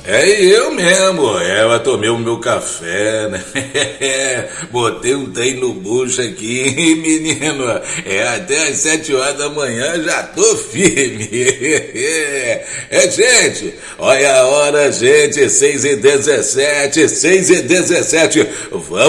É eu mesmo, eu tomei o meu café, né? Botei um trem no bucho aqui, menino. Até às 7 horas da manhã já tô firme. Gente, olha a hora, gente, 6h17, 6h17. Vamos